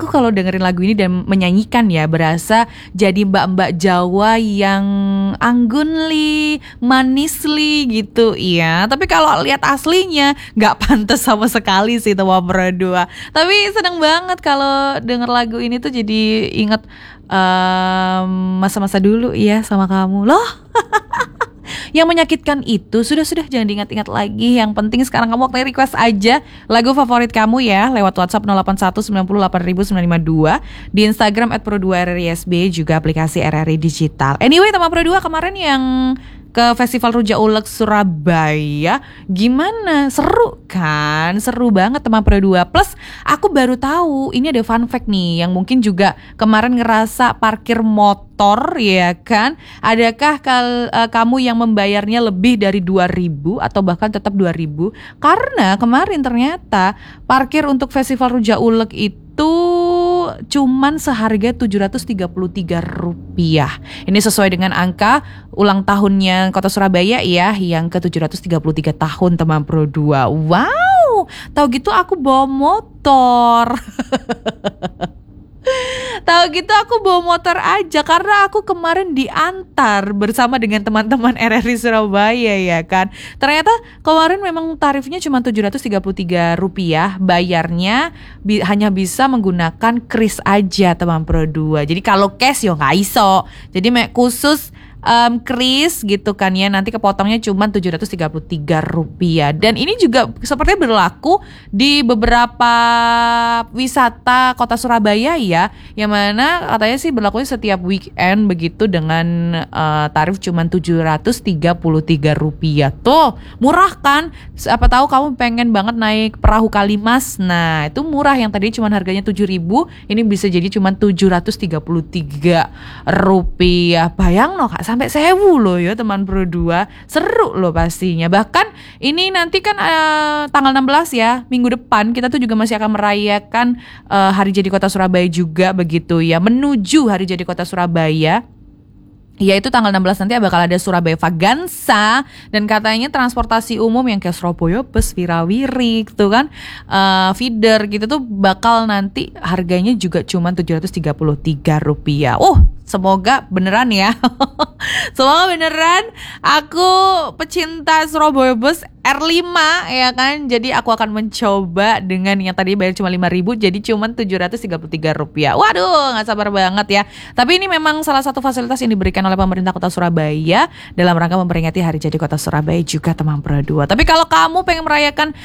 Aku kalau dengerin lagu ini dan menyanyikan ya, berasa jadi mbak-mbak Jawa yang anggunli, manisli gitu ya. Tapi kalau lihat aslinya gak pantas sama sekali sih teman berdua. Tapi seneng banget kalau denger lagu ini tuh jadi inget masa-masa dulu ya sama kamu loh. Yang menyakitkan itu sudah jangan diingat-ingat lagi. Yang penting sekarang kamu waktunya request aja lagu favorit kamu ya lewat WhatsApp 081 90 8 952 di Instagram @pro2rrsb, juga aplikasi RRI Digital. Anyway, teman Pro2 kemarin yang ke Festival Rujak Ulek Surabaya, gimana? Seru kan? Seru banget teman Pro2. Plus aku baru tahu ini ada fun fact nih yang mungkin juga kemarin ngerasa parkir motor ya kan. Adakah kamu yang membayarnya lebih dari 2.000 atau bahkan tetap 2.000? Karena kemarin ternyata parkir untuk Festival Rujak Ulek itu cuman seharga Rp733. Ini sesuai dengan angka ulang tahunnya Kota Surabaya ya, yang ke 733 tahun teman Pro2. Wow, tahu gitu aku bawa motor. Tahu gitu aku bawa motor aja karena aku kemarin diantar bersama dengan teman-teman RRI Surabaya ya kan. Ternyata kemarin memang tarifnya cuma Rp733, bayarnya hanya bisa menggunakan kris aja teman Pro2. Jadi kalau cash yo nggak iso. Jadi khusus kris gitu kan ya, nanti kepotongnya cuma Rp733. Dan ini juga sepertinya berlaku di beberapa wisata Kota Surabaya ya, yang mana katanya sih berlakunya setiap weekend begitu dengan tarif cuma Rp733. Tuh murah kan? Siapa tahu kamu pengen banget naik perahu Kalimas, nah itu murah, yang tadi cuma harganya Rp7.000 ini bisa jadi cuma Rp733. Bayang no Kak, sampai 1.000 loh ya teman Pro2. Seru loh pastinya. Bahkan ini nanti kan tanggal 16 ya, minggu depan kita tuh juga masih akan merayakan Hari Jadi Kota Surabaya juga begitu ya, menuju Hari Jadi Kota Surabaya. Yaitu tanggal 16 nanti bakal ada Surabaya Vagansa, dan katanya transportasi umum yang kayak Surabaya Bus, Wirawiri gitu kan, feeder gitu tuh bakal nanti harganya juga cuma Rp733. Semoga beneran ya. Semoga beneran. Aku pecinta Surabaya Bus R5 ya kan. Jadi aku akan mencoba dengan yang tadi bayar cuma Rp5.000 jadi cuma Rp733. Waduh, gak sabar banget ya. Tapi ini memang salah satu fasilitas yang diberikan oleh pemerintah Kota Surabaya dalam rangka memperingati Hari Jadi Kota Surabaya juga teman Pro2. Tapi kalau kamu pengen merayakan